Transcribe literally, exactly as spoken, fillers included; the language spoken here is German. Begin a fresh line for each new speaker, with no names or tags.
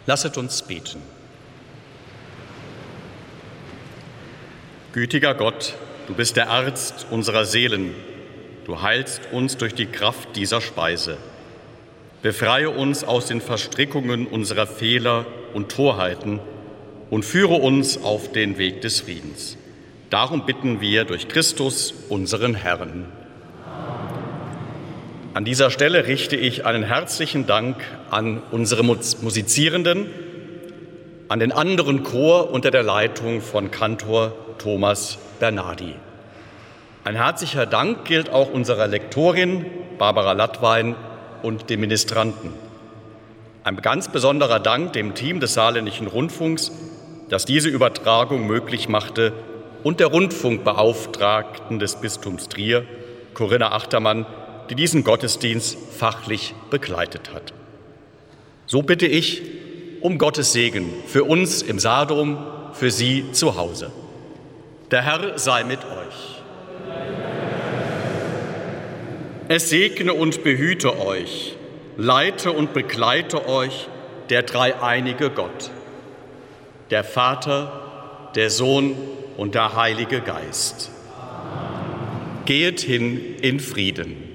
Lasset uns beten. Gütiger Gott, du bist der Arzt unserer Seelen. Du heilst uns durch die Kraft dieser Speise. Befreie uns aus den Verstrickungen unserer Fehler und Torheiten und führe uns auf den Weg des Friedens. Darum bitten wir durch Christus, unseren Herrn. An dieser Stelle richte ich einen herzlichen Dank an unsere Musizierenden, an den anderen Chor unter der Leitung von Kantor Thomas Bernardi. Ein herzlicher Dank gilt auch unserer Lektorin Barbara Lattwein und den Ministranten. Ein ganz besonderer Dank dem Team des Saarländischen Rundfunks, das diese Übertragung möglich machte, und der Rundfunkbeauftragten des Bistums Trier, Corinna Achtermann, die diesen Gottesdienst fachlich begleitet hat. So bitte ich um Gottes Segen für uns im Saardom, für Sie zu Hause. Der Herr sei mit euch. Es segne und behüte euch, leite und begleite euch der dreieinige Gott, der Vater, der Sohn und der Heilige Geist. Gehet hin in Frieden.